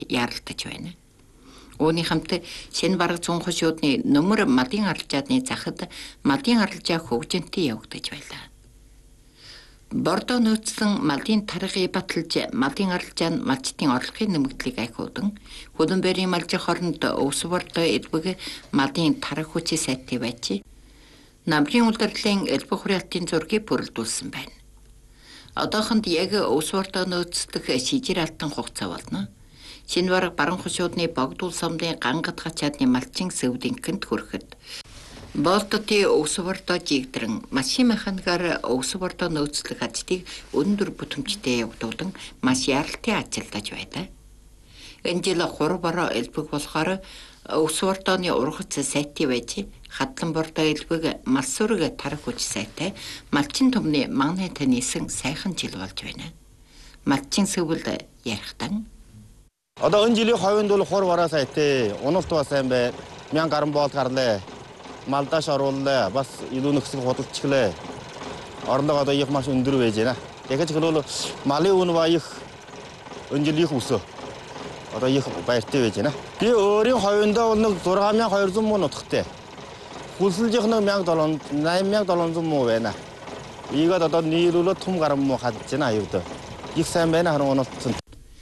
яаралдаж байна. Үүний хамт шинэ бараг зүүн хошуудны нөмөр мадын аралжааны захад мадын аралжаа хөгжинтэй явагдаж байлаа. Бордоо нөөцлөн малын таргыг баталж малын аралжаанд малчдын орлогын нэмэгдлийг ахиудан Хөдөнбөрийн малжих хоронд өвс бордоо элбэг малын тараг хүчээ сайтай байж намрын улирлын элбэг хураалтын зургийг бүрэлдүүлсэн байна. Одоохонд яг өвс бордоо нөөцлөх шижир алтан хугацаа болно. Шинэ бараг баран хошуудны богдуул сомдын гангад гачаадны малчин сэвдинхэнд хүрэхэд болтотын өвс бордоо жигдрэн машин механикаар өвс бордоо нөөцлөх ажлыг өндөр бүтэмжтэй явуулан маш яралтай ажиллаж байлаа. Энэ жил хур бороо элбэг болохоор өвс бордооны ургац сайтай байж хадлан бордоо элбэг мал сүрэг тарах хүч сайтай малчин төмний магнай танисан сайхан жил болж байна. Малчин сэвэл ярихтан Одоо энэ жилийн хойнд бол хур бороо сайтай, уналт бас сайн бай. 1000 гаруй боол гарлаа. Малдаш орууллаа. Бас илүү нөхцөл худалдачлаа. Орлого одоо их маш өндөр байж байна. Тэгэхээр бол малын үн ба их энэ жил их өсөө. Одоо их баяртай байж байна. Би өөрийн хойндоо бол 6200 мөн утгатай. Хүлсэлжих нэг 8700 мөн байна. Ийгээд одоо нийлүүлээд том гарам мөн хадж байна аюултай. Их сайн байна харин уналт.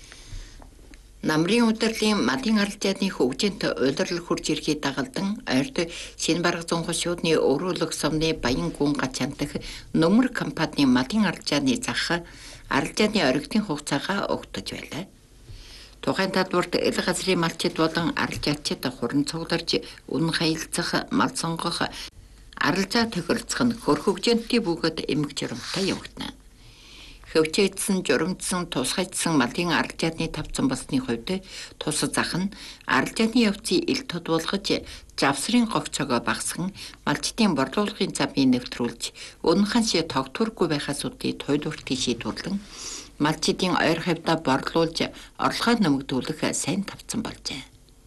Намрын удирлын малын аралжааны хөгжинт уйлрал хурж ирэхийг дагалдан ойрд шинэ бараг зүүн хошуудны өрөөлөг сомны баян гүн гачаантах нөмөр компани малын аралжааны зах аралжааны оригтын хугацаагаа өгдөж байлаа. Тухайн татварт ил газрын малчид болон аралжаачид хуран цугларж үн хаялцах мал сонгох аралжаа тохиролцох нь хөр хөгжинтийн бүгд эмэг журамтай явагдана. Хөвчээдсэн, журамдсан, тусгайдсан малын аралжааны тавцан болсны хувьд тус зах нь аралжааны явцыг ил тод болгож завсрын говцоогоо багасган малчдын борлуулгын замыг нэвтрүүлж өнөн шиг тогтворгүй байх асуудлыг туйлууртыг шийдвэрлэн малчдын ойр хавьдаа борлуулж орлогоо нэмэгдүүлэх сайн тавцан болжээ.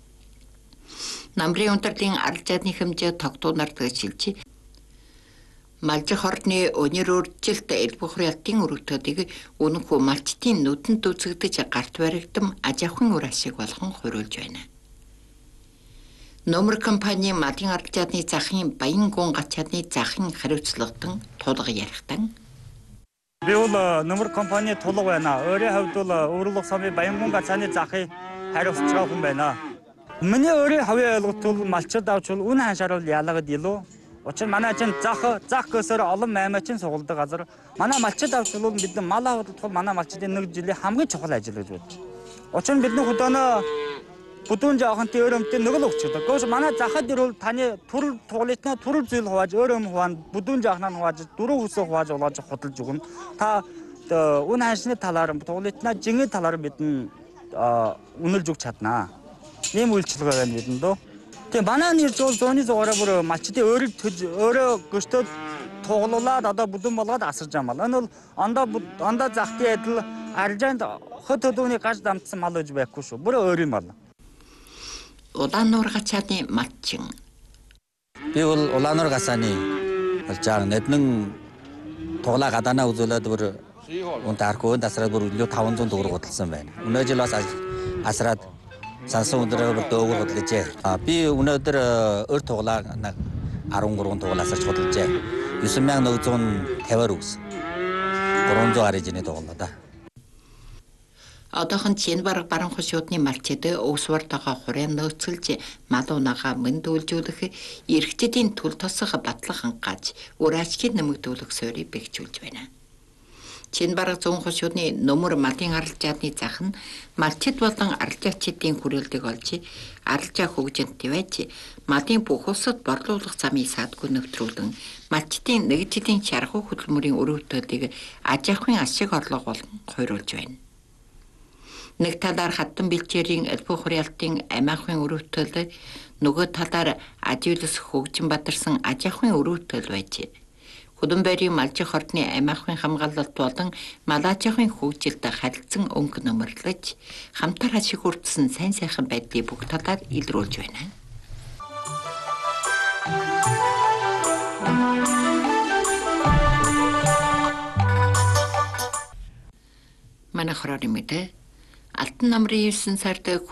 Намрын удирлын аралжааны хэмжээ тогтуунаар дэвшилж малжих орны өнөр үржилт элбэг хураалтын өргөдөлтийг үнэнхүү малчдын нүдэнд үзэгдэж гарт баригдам аж ахуйн үр ашиг болгон хуриулж байна. Нөмөр компани малын аралжааны захын баян гүн гачаадны захын хариуцлагадан тулга ярихтан би бол нөмөр компани тулга байна. Өөрийн хувьд бол өөрлөх сумын баян гүн гачаадны захыг хариуцж байгаа хүн байна. Миний өөрийн хувийн ойлголт бол малчид авчвал үн ханшаарвал яалагд илүү Учир манай чинь зах гэсээр олон маймаачин сугалдаг газар. Манай малчид авчвал бид мал авалт манай малчидын нэг жилийн хамгийн чухал ажил гэж бодож. Учир нь бидний хөдөөнөө бүдүүн жоохонтой өөрөмтэй нэг л өгчдөг. Гэхдээ манай захад ирвэл таны төрөл тугалитнаа төрөл зүйл хувааж өөрөм хуваанд бүдүүн жоохноо хувааж дөрөв хүсээ хувааж олоож худалж өгнө. Та үн ханшны талаар тугалитнаа жингийн талаар бидэн үнэлж өгч чаднаа. Ийм үйлчлэг байна бидэндөө. Тэгээ манай нэр зүүн зүүнний зугаараа бүр малчдын өөрөө гөстөд туглуулад одоо бүдүүн болгоод асарж байгаа мал. Энэ бол ондоо захтын адил арилжаанд хот хөдөөний гаж дамтсан мал гэж байхгүй шүү. Бүр өөр юм мал. Улааннуур гачаадны малчин. Би бол улааннуур гасааны алжаар нэднэн туглаа гадаанаа үзүүлээд бүр унтаа аркууд асраад бүр илүү 500 төгрөг хөдөлсөн байна. Өнөө жил бас асраад Сансан өдрөөр дөөгөр хөдлөжээ. Би өнөөдөр өр туглаа 13 туглаас хөдлөжээ. 9150-аар өгсөн. 300 гарыг жиний туглаа да. Одоохон шинэ бараг баран хошуудны малчид өвс бордоогоо хурaan нөөцөлж мал унаага мэндүүлжүүлэх эрэгчдийн төл тосох батлах хангааж үр ашгийг нэмэгдүүлэх суурийг бэхжүүлж байна. Шинэ бараг зүүн хошуудны нөмөр малын аралжааны зах нь малчид болон аралжаачдын хүрээлтийг олж аралжаа хөгжинтэй байж малын бүх улсад борлуулах замыг саадгүй нэвтрүүлэн малчдын нэг жилийн шархуу хөдөлмөрийн өрөвдөлтийг аж ахуйн ашиг орлого болгон хойруулж байна. Нэг талаар хатан бэлчээрийн элбэг хураалтын амь ахуйн өрөвдөлт нөгөө талаар ажиулс хөгжин бадарсан аж ахуйн өрөвдөлт байж Хөдөнбөрийн малжих ордны амь ахуйн хамгаалалт болон мал аж ахуйн хөгжилд харилцан өнгө нөмөрлөж хамтар ашиг хүртсэн сайн сайхан байдлыг бүх талаар илрүүлж байна. Манай хорооны мэдээ Алтан намрын 9 сард